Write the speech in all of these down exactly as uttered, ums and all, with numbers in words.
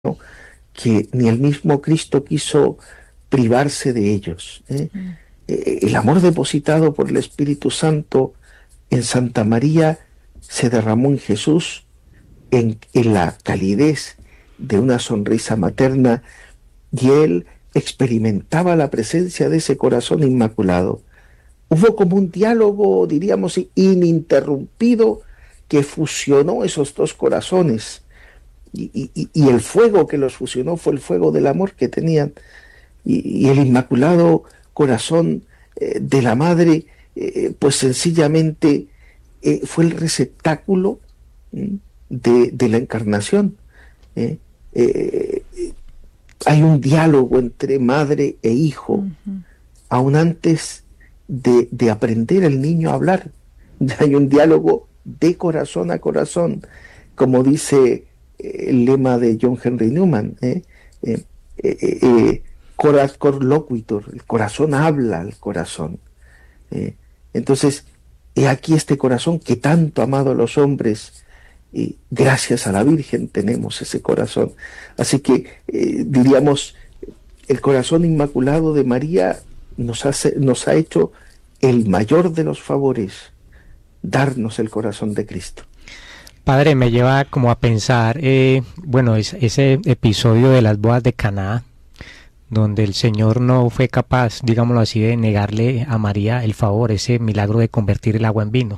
que ni el mismo Cristo quiso privarse de ellos. ¿eh? Mm. Eh, el amor depositado por el Espíritu Santo en Santa María se derramó en Jesús en, en la calidez de una sonrisa materna, y él experimentaba la presencia de ese corazón inmaculado. Hubo como un diálogo, diríamos, ininterrumpido que fusionó esos dos corazones. Y, y, y el fuego que los fusionó fue el fuego del amor que tenían. Y, y el inmaculado corazón eh, de la madre, eh, pues sencillamente eh, fue el receptáculo ¿m? de, de la encarnación. ¿eh? Eh, hay un diálogo entre madre e hijo, Ujú. aún antes de, de aprender el niño a hablar. Hay un diálogo de corazón a corazón, como dice eh, el lema de John Henry Newman, ¿eh? Eh, eh, eh, eh, cor, cor loquitur, el corazón habla al corazón. ¿eh? Entonces, he aquí este corazón que tanto ha amado a los hombres, y gracias a la Virgen tenemos ese corazón. Así que eh, diríamos, el corazón inmaculado de María nos, hace, nos ha hecho el mayor de los favores, darnos el corazón de Cristo. Padre, me lleva como a pensar, eh, bueno, es, ese episodio de las bodas de Caná, donde el Señor no fue capaz, digámoslo así, de negarle a María el favor, ese milagro de convertir el agua en vino.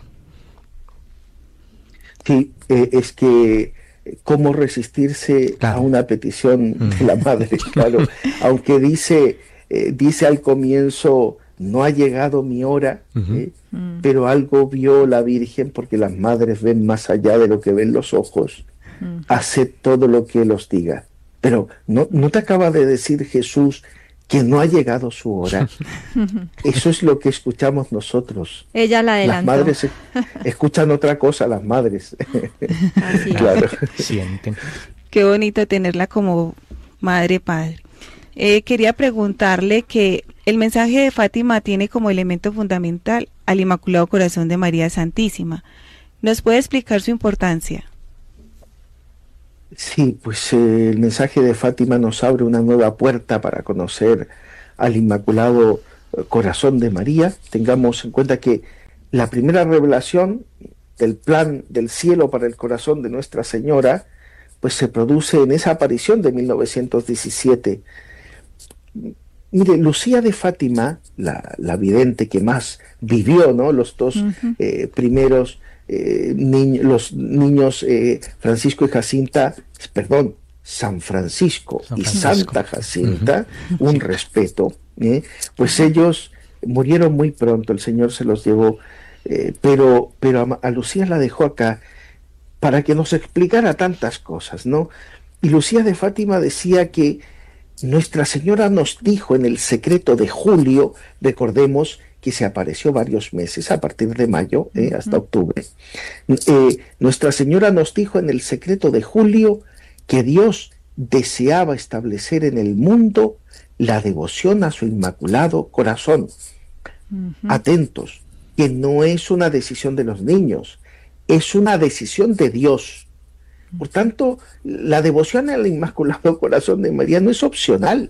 Sí, eh, es que cómo resistirse a Claro. una petición Mm. de la madre, claro, aunque dice, eh, dice al comienzo, no ha llegado mi hora, Ujú. ¿eh? Mm. Pero algo vio la Virgen, porque las madres ven más allá de lo que ven los ojos. Mm. Hace todo lo que Él os diga. Pero no, no te acaba de decir Jesús que no ha llegado su hora. Eso es lo que escuchamos nosotros. Ella la Las adelantó. madres e- escuchan otra cosa, las madres. Así es. Claro. Sienten. Qué bonito tenerla como madre padre. Eh, quería preguntarle que el mensaje de Fátima tiene como elemento fundamental al Inmaculado Corazón de María Santísima. ¿Nos puede explicar su importancia? Sí, pues eh, el mensaje de Fátima nos abre una nueva puerta para conocer al Inmaculado eh, Corazón de María. Tengamos en cuenta que la primera revelación del plan del cielo para el corazón de Nuestra Señora, pues se produce en esa aparición de mil novecientos diecisiete. Mire, Lucía de Fátima, la, la vidente que más vivió, ¿no? Los dos Ujú. eh, primeros eh, ni- los niños eh, Francisco y Jacinta, perdón, San Francisco San y Francisco. Santa Jacinta, Ujú. un Sí. respeto, ¿eh? Pues ellos murieron muy pronto, el Señor se los llevó, eh, pero, pero a, a Lucía la dejó acá para que nos explicara tantas cosas, ¿no? Y Lucía de Fátima decía que Nuestra Señora nos dijo en el secreto de julio, recordemos que se apareció varios meses, a partir de mayo eh, hasta Ujú. octubre, eh, Nuestra Señora nos dijo en el secreto de julio que Dios deseaba establecer en el mundo la devoción a su inmaculado corazón. Ujú. Atentos, que no es una decisión de los niños, es una decisión de Dios. Por tanto, la devoción al Inmaculado Corazón de María no es opcional,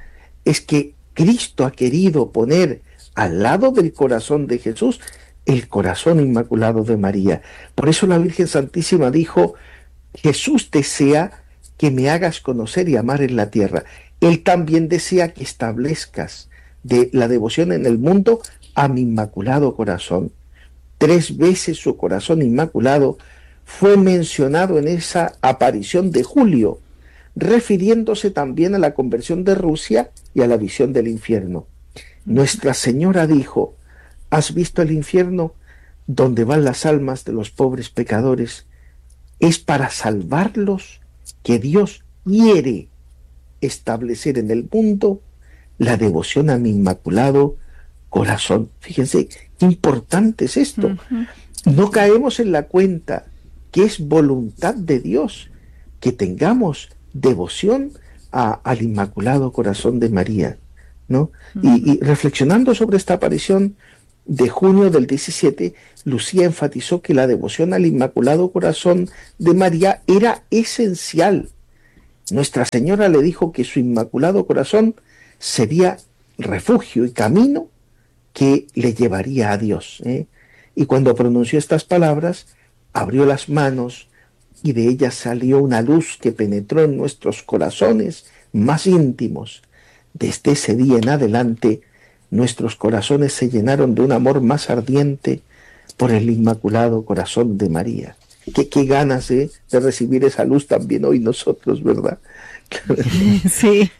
es que Cristo ha querido poner al lado del corazón de Jesús el corazón inmaculado de María. Por eso la Virgen Santísima dijo, Jesús desea que me hagas conocer y amar en la tierra. Él también desea que establezcas de la devoción en el mundo a mi inmaculado corazón. Tres veces su corazón inmaculado fue mencionado en esa aparición de julio, refiriéndose también a la conversión de Rusia y a la visión del infierno. Nuestra Señora dijo, ¿has visto el infierno donde van las almas de los pobres pecadores? Es para salvarlos que Dios quiere establecer en el mundo la devoción a mi inmaculado corazón. Fíjense qué importante es esto. Ujú. No caemos en la cuenta que es voluntad de Dios que tengamos devoción a, al Inmaculado Corazón de María, ¿no? Y, y reflexionando sobre esta aparición de junio del diecisiete, Lucía enfatizó que la devoción al Inmaculado Corazón de María era esencial Nuestra Señora le dijo que su inmaculado corazón sería refugio y camino que le llevaría a Dios, ¿eh? Y cuando pronunció estas palabras, abrió las manos y de ellas salió una luz que penetró en nuestros corazones más íntimos. Desde ese día en adelante, nuestros corazones se llenaron de un amor más ardiente por el Inmaculado Corazón de María. Qué, qué ganas, ¿eh?, de recibir esa luz también hoy nosotros, ¿verdad? Sí.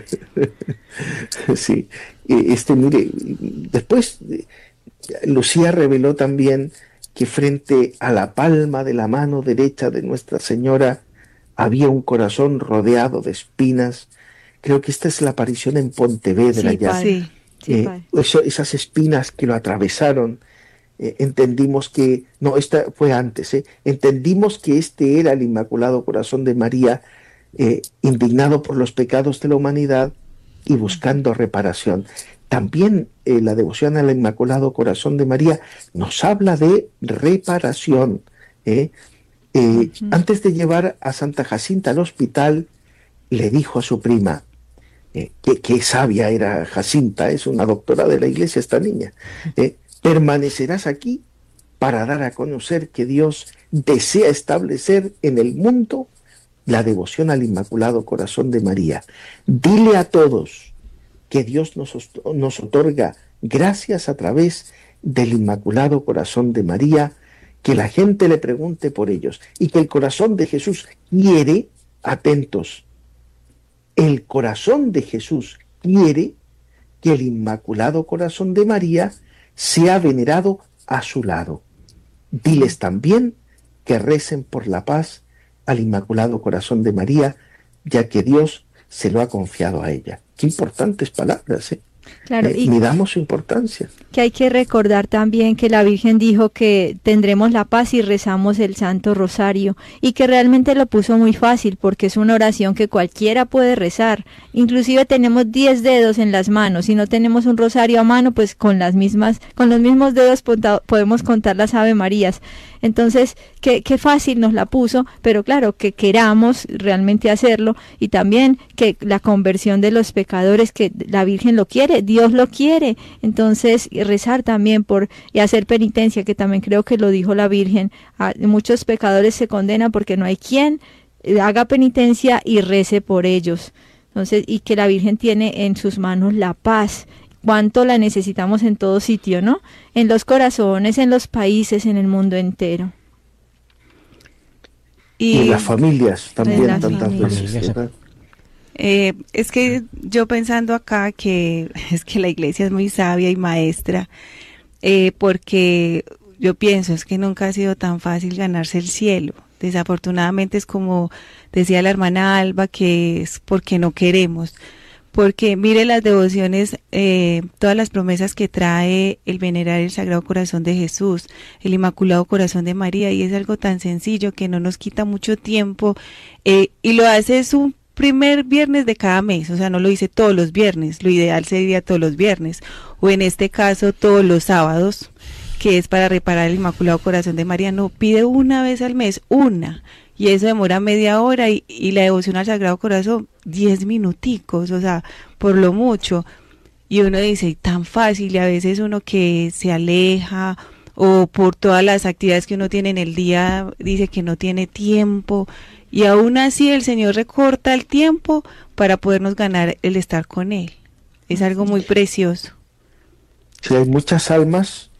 Sí. Este, mire, después Lucía reveló también que frente a la palma de la mano derecha de Nuestra Señora había un corazón rodeado de espinas. Creo que esta es la aparición en Pontevedra, Sí, ya. padre. Sí, Eh, padre. eso, esas espinas que lo atravesaron, eh, entendimos que, no, esta fue antes, eh, entendimos que este era el Inmaculado Corazón de María, eh, indignado por los pecados de la humanidad y buscando reparación. También eh, la devoción al Inmaculado Corazón de María nos habla de reparación. ¿eh? Eh, uh-huh. Antes de llevar a Santa Jacinta al hospital, le dijo a su prima, eh, que, que sabia era Jacinta, es una doctora de la iglesia esta niña, eh, permanecerás aquí para dar a conocer que Dios desea establecer en el mundo la devoción al Inmaculado Corazón de María. Dile a todos que Dios nos, nos otorga gracias a través del Inmaculado Corazón de María, que la gente le pregunte por ellos y que el corazón de Jesús quiere, atentos, el corazón de Jesús quiere que el Inmaculado Corazón de María sea venerado a su lado. Diles también que recen por la paz al Inmaculado Corazón de María, ya que Dios se lo ha confiado a ella. Qué importantes palabras, ¿eh? Claro, eh, y midamos su importancia. Que hay que recordar también que la Virgen dijo que tendremos la paz si rezamos el Santo Rosario, y que realmente lo puso muy fácil porque es una oración que cualquiera puede rezar. Inclusive tenemos diez dedos en las manos. Si no tenemos un rosario a mano, pues con las mismas, con los mismos dedos podemos contar las Ave Marías. Entonces, qué, qué fácil nos la puso, pero claro, que queramos realmente hacerlo, y también que la conversión de los pecadores, que la Virgen lo quiere, Dios lo quiere. Entonces, y rezar también por, y hacer penitencia, que también creo que lo dijo la Virgen, a, muchos pecadores se condenan porque no hay quien haga penitencia y rece por ellos. Entonces, y que la Virgen tiene en sus manos la paz. Cuánto la necesitamos en todo sitio, ¿no? En los corazones, en los países, en el mundo entero. Y, y en las familias también, las tantas familias. veces, ¿verdad? Eh, es que yo pensando acá que es que la iglesia es muy sabia y maestra, eh, porque yo pienso, es que nunca ha sido tan fácil ganarse el cielo. Desafortunadamente es como decía la hermana Alba, que es porque no queremos. Porque mire las devociones, eh, todas las promesas que trae el venerar el Sagrado Corazón de Jesús, el Inmaculado Corazón de María, y es algo tan sencillo que no nos quita mucho tiempo, eh, y lo hace es un primer viernes de cada mes, o sea, no lo hice todos los viernes, lo ideal sería todos los viernes, o en este caso todos los sábados, que es para reparar el Inmaculado Corazón de María. No, pide una vez al mes, una, y eso demora media hora, y, y la devoción al Sagrado Corazón, diez minuticos, o sea, por lo mucho. Y uno dice, tan fácil, y a veces uno que se aleja, o por todas las actividades que uno tiene en el día, dice que no tiene tiempo, y aún así el Señor recorta el tiempo para podernos ganar el estar con Él. Es algo muy precioso. Sí, hay muchas almas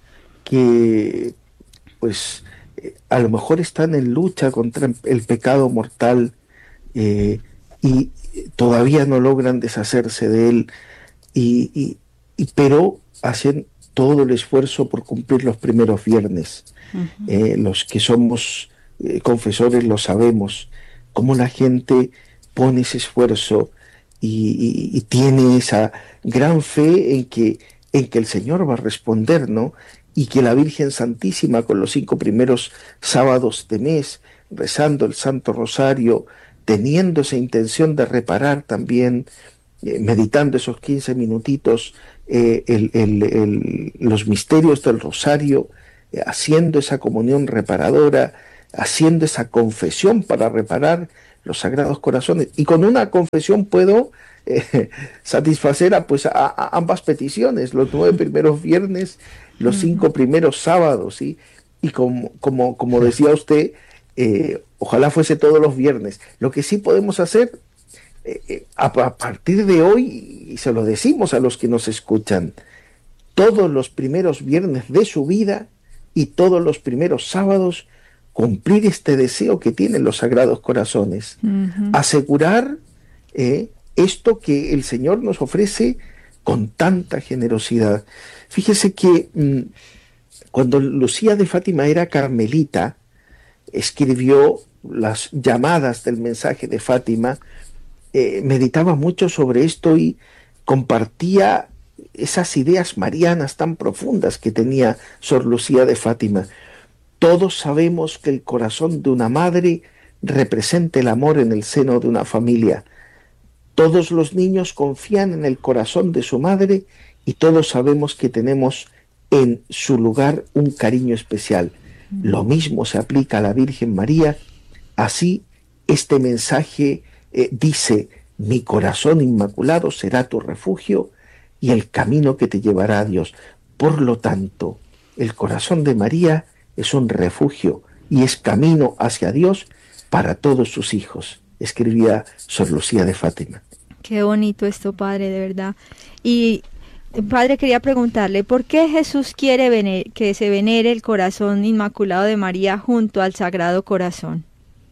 que, pues, a lo mejor están en lucha contra el pecado mortal, eh, y todavía no logran deshacerse de él, y, y, y pero hacen todo el esfuerzo por cumplir los primeros viernes. Uh-huh. Eh, los que somos eh, confesores lo sabemos, cómo la gente pone ese esfuerzo y, y, y tiene esa gran fe en que, en que el Señor va a responder, ¿no? Y que la Virgen Santísima, con los cinco primeros sábados de mes, rezando el Santo Rosario, teniendo esa intención de reparar también, eh, meditando esos quince minutitos, eh, el, el, el, los misterios del Rosario, eh, haciendo esa comunión reparadora, haciendo esa confesión para reparar, los sagrados corazones. Y con una confesión puedo eh, satisfacer a, pues, a, a ambas peticiones, los nueve primeros viernes, los cinco primeros sábados, ¿sí? Y como, como, como decía usted, eh, ojalá fuese todos los viernes. Lo que sí podemos hacer eh, a, a partir de hoy, y se lo decimos a los que nos escuchan, todos los primeros viernes de su vida y todos los primeros sábados, cumplir este deseo que tienen los Sagrados Corazones. Uh-huh. Asegurar eh, esto que el Señor nos ofrece con tanta generosidad. Fíjese que mmm, cuando Lucía de Fátima era carmelita, escribió las llamadas del mensaje de Fátima, eh, meditaba mucho sobre esto y compartía esas ideas marianas tan profundas que tenía Sor Lucía de Fátima. Todos sabemos que el corazón de una madre representa el amor en el seno de una familia. Todos los niños confían en el corazón de su madre y todos sabemos que tenemos en su lugar un cariño especial. Lo mismo se aplica a la Virgen María. Así, este mensaje eh, dice: mi corazón inmaculado será tu refugio y el camino que te llevará a Dios. Por lo tanto, el corazón de María es un refugio y es camino hacia Dios para todos sus hijos, escribía Sor Lucía de Fátima. Qué bonito esto, padre, de verdad. Y, padre, quería preguntarle, ¿por qué Jesús quiere vener- que se venere el corazón inmaculado de María junto al Sagrado Corazón?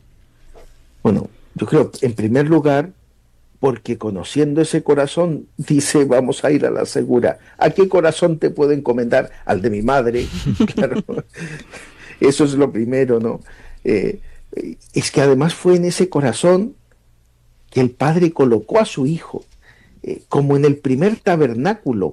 Bueno, yo creo, en primer lugar, porque conociendo ese corazón, dice, vamos a ir a la segura. ¿A qué corazón te puedo encomendar? Al de mi madre, claro. Eso es lo primero, ¿no? Eh, es que además fue en ese corazón que el Padre colocó a su Hijo, eh, como en el primer tabernáculo.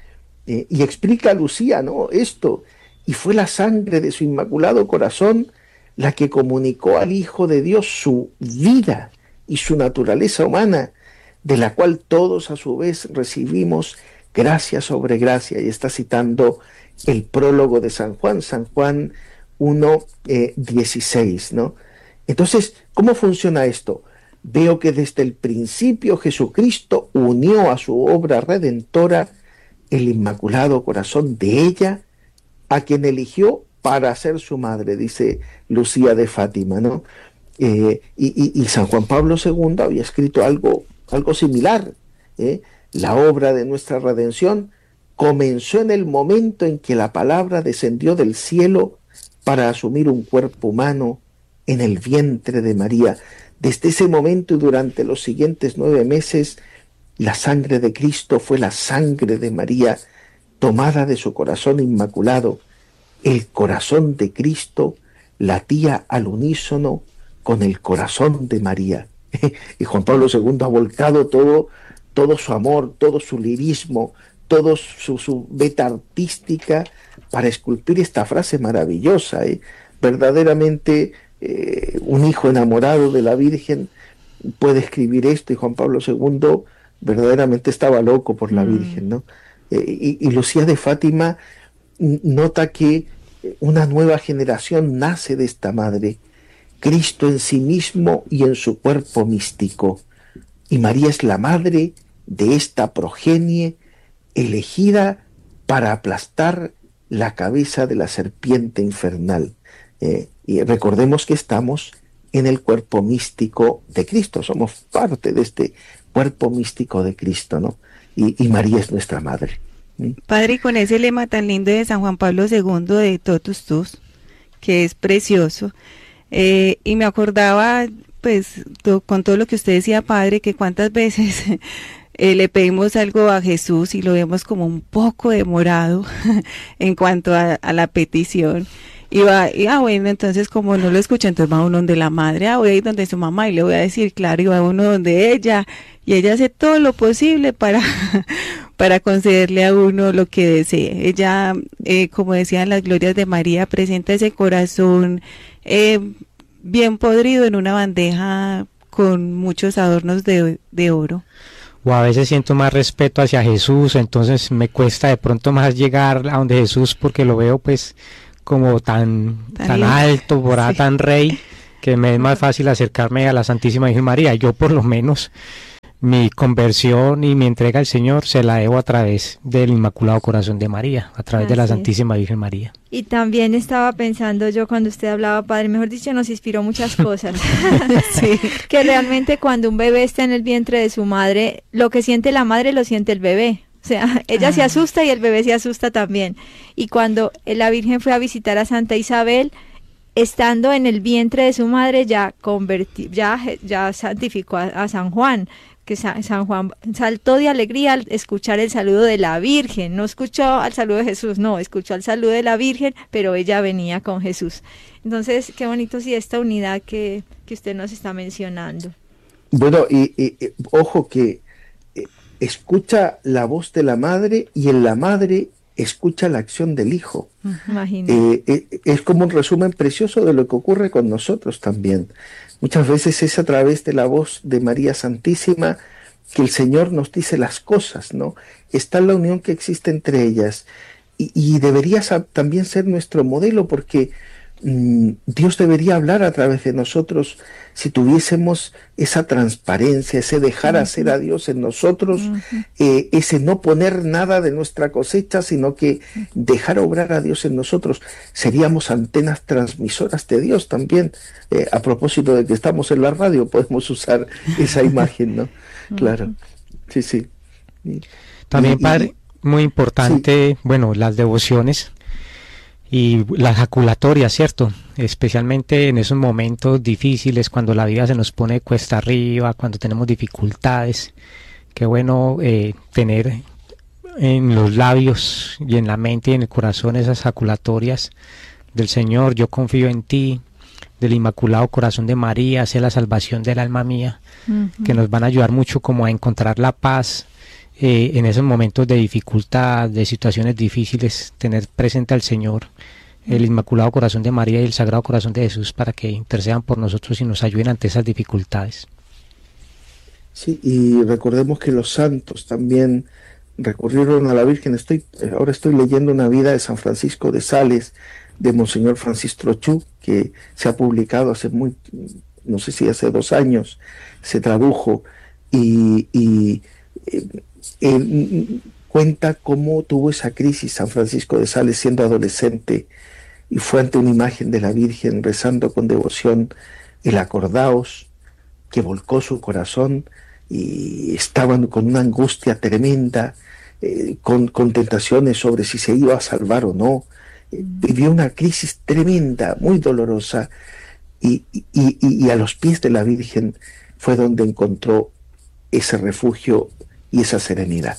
Eh, y explica a Lucía, ¿no?, esto. Y fue la sangre de su inmaculado corazón la que comunicó al Hijo de Dios su vida y su naturaleza humana, de la cual todos a su vez recibimos gracia sobre gracia. Y está citando el prólogo de San Juan, San Juan uno, dieciséis, ¿no? Entonces, ¿cómo funciona esto? Veo que desde el principio Jesucristo unió a su obra redentora el inmaculado corazón de ella, a quien eligió para ser su madre, dice Lucía de Fátima, ¿no? Eh, y, y, y San Juan Pablo segundo había escrito algo, algo similar. ¿eh? La obra de nuestra redención comenzó en el momento en que la palabra descendió del cielo para asumir un cuerpo humano en el vientre de María. Desde ese momento y durante los siguientes nueve meses, la sangre de Cristo fue la sangre de María, tomada de su corazón inmaculado. El corazón de Cristo latía al unísono con el corazón de María. Y Juan Pablo segundo ha volcado todo, todo su amor, todo su lirismo, toda su, su beta artística para esculpir esta frase maravillosa. ¿eh? Verdaderamente eh, un hijo enamorado de la Virgen puede escribir esto, y Juan Pablo segundo verdaderamente estaba loco por la Virgen, ¿no? Eh, y, y Lucía de Fátima nota que una nueva generación nace de esta madre, Cristo en sí mismo y en su cuerpo místico, y María es la madre de esta progenie elegida para aplastar la cabeza de la serpiente infernal. Eh, y recordemos que estamos en el cuerpo místico de Cristo, somos parte de este cuerpo místico de Cristo, ¿no? Y, y María es nuestra madre. ¿Mm? Padre, y con ese lema tan lindo de San Juan Pablo segundo de Totus Tus, que es precioso, eh, y me acordaba, pues, to, con todo lo que usted decía, Padre, que cuántas veces eh, le pedimos algo a Jesús y lo vemos como un poco demorado en cuanto a, a la petición. Y va, y ah, bueno, entonces como no lo escucha, entonces va uno donde la madre, ah, voy a ir donde su mamá y le voy a decir, claro, y va uno donde ella, y ella hace todo lo posible para, para concederle a uno lo que desee. Ella, eh, como decían las glorias de María, presenta ese corazón eh, bien podrido en una bandeja con muchos adornos de, de oro. O a veces siento más respeto hacia Jesús, entonces me cuesta de pronto más llegar a donde Jesús porque lo veo pues como tan tan, tan alto, por ahí, sí. tan rey, que me es más fácil acercarme a la Santísima Virgen María. Yo por lo menos mi conversión y mi entrega al Señor se la debo a través del Inmaculado Corazón de María, a través Así de la Santísima Virgen María. Y también estaba pensando yo cuando usted hablaba, Padre, mejor dicho, nos inspiró muchas cosas. Sí. Que realmente cuando un bebé está en el vientre de su madre, lo que siente la madre lo siente el bebé. O sea, ella ah. se asusta y el bebé se asusta también. Y cuando la Virgen fue a visitar a Santa Isabel, estando en el vientre de su madre, ya convertí, ya, ya santificó a, a San Juan, que San, San Juan saltó de alegría al escuchar el saludo de la Virgen. No escuchó al saludo de Jesús, no, escuchó al saludo de la Virgen, pero ella venía con Jesús. Entonces, qué bonito sí esta unidad que, que usted nos está mencionando. Bueno, y, y, y ojo que eh, escucha la voz de la madre y en la madre escucha la acción del hijo. Eh, eh, es como un resumen precioso de lo que ocurre con nosotros también. Muchas veces es a través de la voz de María Santísima que el Señor nos dice las cosas, ¿no? Está la unión que existe entre ellas y, y debería también ser nuestro modelo, porque mmm, Dios debería hablar a través de nosotros si tuviésemos esa transparencia, ese dejar uh-huh. hacer a Dios en nosotros, uh-huh. eh, ese no poner nada de nuestra cosecha, sino que dejar obrar a Dios en nosotros. Seríamos antenas transmisoras de Dios también. Eh, a propósito de que estamos en la radio, podemos usar esa imagen, ¿no? Uh-huh. Claro, sí, sí. Y, también, y, Padre, muy importante, sí. bueno, las devociones y las jaculatorias, ¿cierto? Especialmente en esos momentos difíciles, cuando la vida se nos pone cuesta arriba, cuando tenemos dificultades. Qué bueno eh, tener en los labios y en la mente y en el corazón esas jaculatorias del Señor. Yo confío en ti, del Inmaculado Corazón de María, sé la salvación del alma mía, uh-huh. que nos van a ayudar mucho como a encontrar la paz Eh, en esos momentos de dificultad, de situaciones difíciles, tener presente al Señor, el Inmaculado Corazón de María y el Sagrado Corazón de Jesús, para que intercedan por nosotros y nos ayuden ante esas dificultades. Sí, y recordemos que los santos también recurrieron a la Virgen. Estoy, ahora estoy leyendo una vida de San Francisco de Sales, de Monseñor Francis Trochu, que se ha publicado hace muy, no sé si hace dos años, se tradujo, y... y eh, Eh, cuenta cómo tuvo esa crisis San Francisco de Sales siendo adolescente y fue ante una imagen de la Virgen rezando con devoción el acordaos, que volcó su corazón y estaban con una angustia tremenda, eh, con, con tentaciones sobre si se iba a salvar o no. Eh, vivió una crisis tremenda, muy dolorosa, y, y, y, y a los pies de la Virgen fue donde encontró ese refugio y esa serenidad.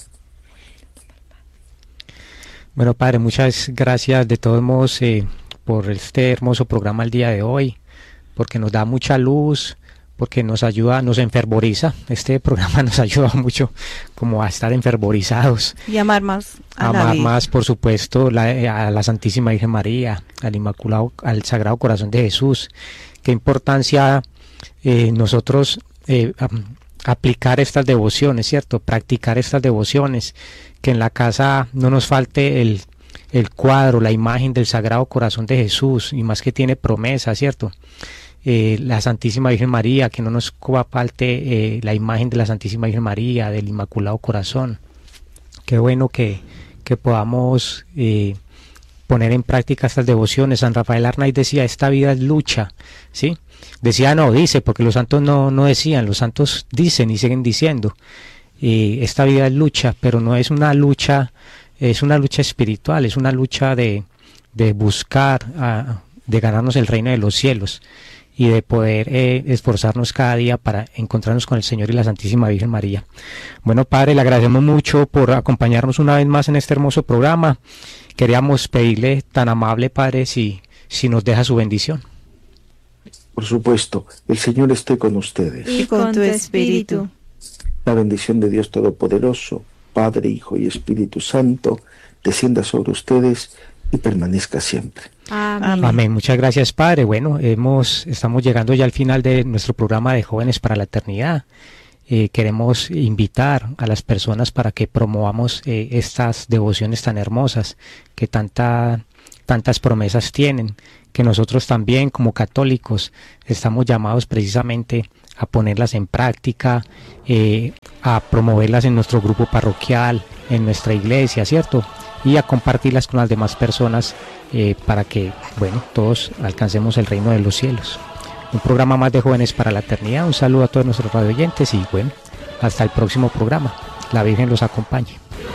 Bueno, Padre, muchas gracias de todos modos eh, por este hermoso programa el día de hoy, porque nos da mucha luz, porque nos ayuda, nos enfervoriza. Este programa nos ayuda mucho como a estar enfervorizados. Y amar más a Amar la vida. Más, por supuesto, la, a la Santísima Virgen María, al Inmaculado, al Sagrado Corazón de Jesús. Qué importancia eh, nosotros... Eh, aplicar estas devociones, ¿cierto? Practicar estas devociones, que en la casa no nos falte el, el cuadro, la imagen del Sagrado Corazón de Jesús, y más que tiene promesa, ¿cierto? Eh, la Santísima Virgen María, que no nos falte eh, la imagen de la Santísima Virgen María, del Inmaculado Corazón. Qué bueno que, que podamos eh, poner en práctica estas devociones. San Rafael Arnaiz decía, esta vida es lucha, ¿sí? Decía, no, dice, porque los santos no, no decían, los santos dicen y siguen diciendo, eh, esta vida es lucha, pero no es una lucha, es una lucha espiritual, es una lucha de, de buscar, a, de ganarnos el reino de los cielos y de poder eh, esforzarnos cada día para encontrarnos con el Señor y la Santísima Virgen María. Bueno, Padre, le agradecemos mucho por acompañarnos una vez más en este hermoso programa. Queríamos pedirle, tan amable Padre, si, si nos deja su bendición. Por supuesto, el Señor esté con ustedes. Y con tu espíritu. La bendición de Dios Todopoderoso, Padre, Hijo y Espíritu Santo, descienda sobre ustedes y permanezca siempre. Amén. Amén. Muchas gracias, Padre. Bueno, hemos, estamos llegando ya al final de nuestro programa de Jóvenes para la Eternidad. Eh, queremos invitar a las personas para que promovamos eh, estas devociones tan hermosas, que tanta, tantas promesas tienen, que nosotros también como católicos estamos llamados precisamente a ponerlas en práctica, eh, a promoverlas en nuestro grupo parroquial, en nuestra iglesia, ¿cierto? Y a compartirlas con las demás personas eh, para que, bueno, todos alcancemos el reino de los cielos. Un programa más de Jóvenes para la Eternidad. Un saludo a todos nuestros radioyentes y bueno, hasta el próximo programa. La Virgen los acompañe.